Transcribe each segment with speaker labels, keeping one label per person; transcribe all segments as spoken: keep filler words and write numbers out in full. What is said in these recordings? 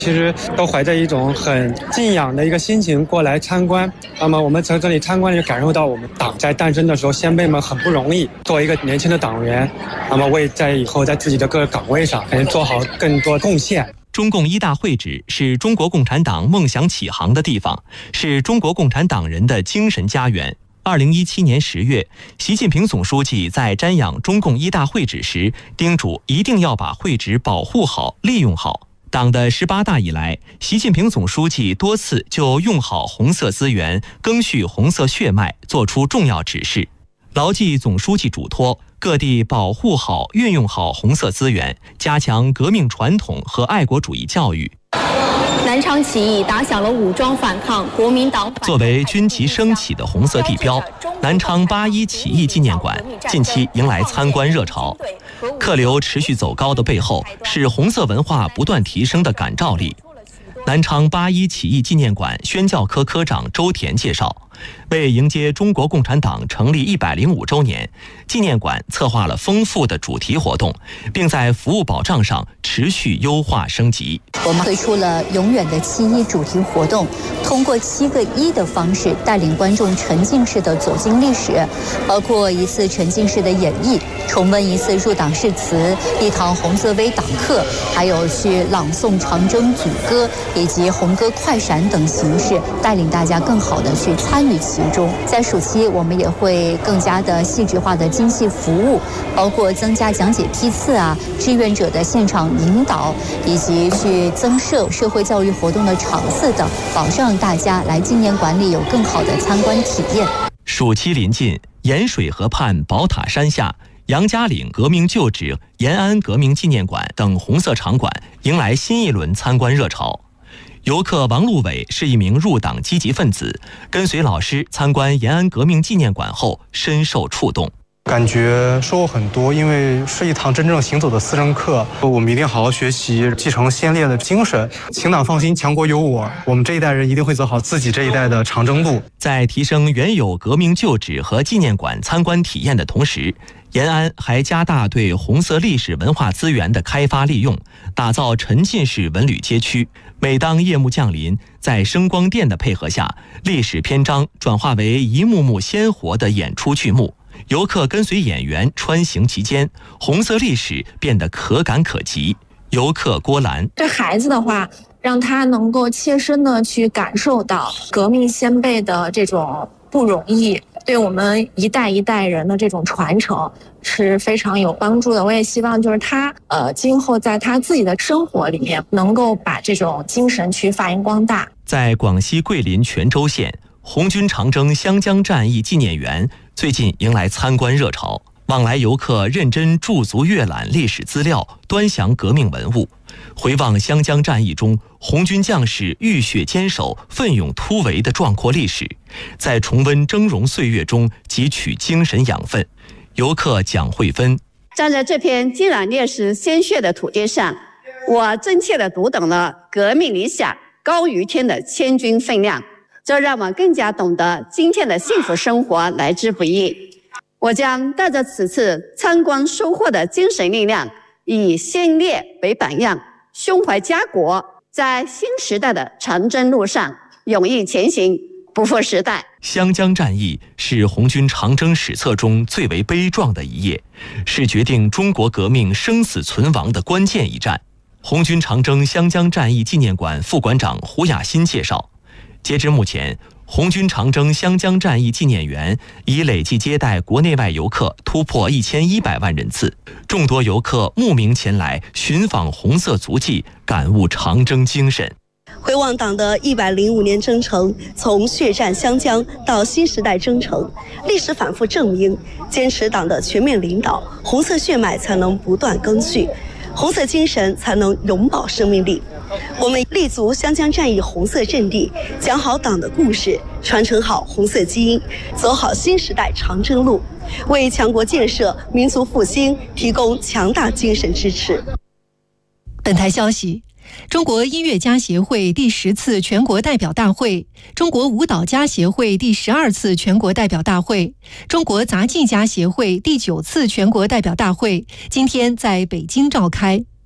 Speaker 1: 其实都怀着一种很敬仰的一个心情过来参观。那么我们从这里参观就感受到我们党在诞生的时候，先辈们很不容易，作为一个年轻的党员，那么为在以后在自己的各个岗位上，能做好更多贡献。
Speaker 2: 中共一大会址是中国共产党梦想起航的地方，是中国共产党人的精神家园。二零一七年十月，习近平总书记在瞻仰中共一大会址时，叮嘱一定要把会址保护好、利用好。党的十八大以来，习近平总书记多次就用好红色资源、赓续红色血脉作出重要指示，牢记总书记嘱托，各地保护好、运用好红色资源，加强革命传统和爱国主义教育。
Speaker 3: 南昌起义打响了武装反抗国民党。
Speaker 2: 作为军旗升起的红色地标，南昌八一起义纪念馆近期迎来参观热潮。客流持续走高的背后，是红色文化不断提升的感召力。南昌八一起义纪念馆宣教科科长周田介绍，为迎接中国共产党成立一百零五周年，纪念馆策划了丰富的主题活动，并在服务保障上持续优化升级。
Speaker 4: 我们推出了永远的七一主题活动，通过七个一的方式带领观众沉浸式的走进历史，包括一次沉浸式的演绎，重温一次入党誓词，一堂红色微党课，还有去朗诵长征组歌以及红歌快闪等形式，带领大家更好的去参与其中。在暑期，我们也会更加的细致化的精细服务，包括增加讲解批次啊，志愿者的现场引导，以及去增设社会教育活动的场次等，保障大家来纪念馆里有更好的参观体验。
Speaker 2: 暑期临近，盐水河畔宝塔山下、杨家岭革命旧址、延安革命纪念馆等红色场馆迎来新一轮参观热潮。游客王路伟是一名入党积极分子，跟随老师参观延安革命纪念馆后深受触动。
Speaker 5: 感觉收获很多，因为是一堂真正行走的思政课。我们一定好好学习，继承先烈的精神。请党放心，强国有我。我们这一代人一定会走好自己这一代的长征路。
Speaker 2: 在提升原有革命旧址和纪念馆参观体验的同时，延安还加大对红色历史文化资源的开发利用，打造沉浸式文旅街区。每当夜幕降临，在声光电的配合下，历史篇章转化为一幕幕鲜活的演出剧目。游客跟随演员穿行其间，红色历史变得可感可及。游客郭兰，
Speaker 6: 对孩子的话，让他能够切身的去感受到革命先辈的这种不容易，对我们一代一代人的这种传承是非常有帮助的。我也希望就是他呃，今后在他自己的生活里面能够把这种精神去发扬光大。
Speaker 2: 在广西桂林泉州县，红军长征湘江战役纪念园最近迎来参观热潮，往来游客认真驻足阅览历史资料，端详革命文物，回望湘江战役中红军将士浴血坚守、奋勇突围的壮阔历史，在重温峥嵘岁月中汲取精神养分。游客蒋慧芬，
Speaker 7: 站在这片浸染烈士鲜血的土地上，我真切地读懂了革命理想高于天的千钧分量，这让我更加懂得今天的幸福生活来之不易。我将带着此次参观收获的精神力量，以先烈为榜样，胸怀家国，在新时代的长征路上勇毅前行，不负时代。
Speaker 2: 湘江战役是红军长征史册中最为悲壮的一页，是决定中国革命生死存亡的关键一战。红军长征湘江战役纪念馆副馆长胡雅欣介绍，截至目前，红军长征湘江战役纪念园已累计接待国内外游客突破一千一百万人次，众多游客慕名前来寻访红色足迹，感悟长征精神。
Speaker 8: 回望党的一百零五年征程，从血战湘江到新时代征程，历史反复证明，坚持党的全面领导，红色血脉才能不断赓续，红色精神才能永葆生命力。我们立足湘江战役红色阵地，讲好党的故事，传承好红色基因，走好新时代长征路，为强国建设、民族复兴提供强大精神支持。
Speaker 9: 本台消息，中国音乐家协会第十次全国代表大会、中国舞蹈家协会第十二次全国代表大会、中国杂技家协会第九次全国代表大会今天在北京召开。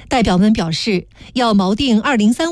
Speaker 9: 代表们表示，要锚定二零三